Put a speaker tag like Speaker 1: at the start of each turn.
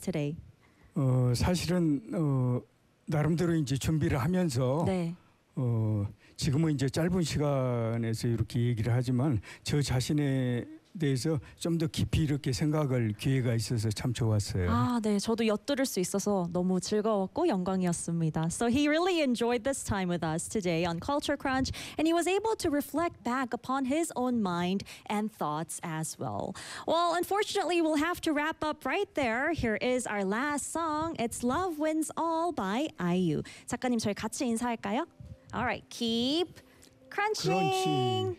Speaker 1: today?
Speaker 2: 사실은 나름대로 이제 준비를 하면서
Speaker 1: 네.
Speaker 2: 지금은 이제 짧은 시간에서 이렇게 얘기를 하지만 저 자신에 대해서 좀 더 깊이 이렇게 생각할 기회가 있어서 참 좋았어요.
Speaker 1: 아, 네. 저도 엿들을 수 있어서 너무 즐거웠고 영광이었습니다. So he really enjoyed this time with us today on Culture Crunch, and he was able to reflect back upon his own mind and thoughts as well. Well, unfortunately, we'll have to wrap up right there. Here is our last song. It's Love Wins All by IU. 작가님, 저희 같이 인사할까요? All right, keep crunching.
Speaker 2: 크런치.